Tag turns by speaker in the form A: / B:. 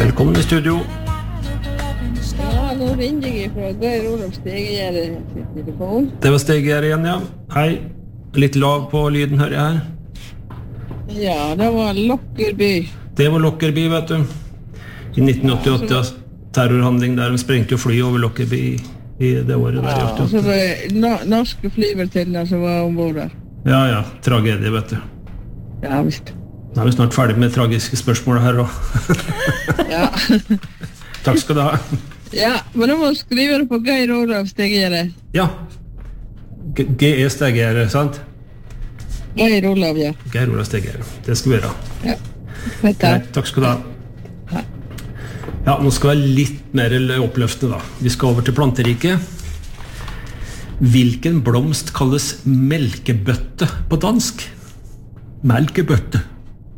A: Velkommen I studio.
B: Ja, nå ringer jeg fra Geir Olav Stegegjerde til telefon.
A: Det var Stegegjerde igjen, ja. Hei. Litt lav på lyden, hører jeg her.
B: Ja, det var Lockerby.
A: Det var Lockerby, vet du. I 1988, terrorhandling der de sprengte jo fly over Lockerby I det året der.
B: Ja, og så var det norske flyvertinner som var ombord der.
A: Ja, tragedie, vet du.
B: Ja, visst.
A: Nå vi snart ferdig med tragiske spørsmål her også.
B: Ja.
A: Takk skal du ha.
B: Ja, men nå må du skrive det på Geir Olav Stegegjerde.
A: Ja. G.E. Stegegjerde, sant?
B: Geir Olav, ja.
A: Geir Olav Stegegjerde, det skal vi gjøre.
B: Ja, takk.
A: Takk skal du ha. Ja, nå skal vi litt mer oppløftende da. Vi skal over til planteriket. Hvilken blomst kalles melkebøtte på dansk? Melkebøtte.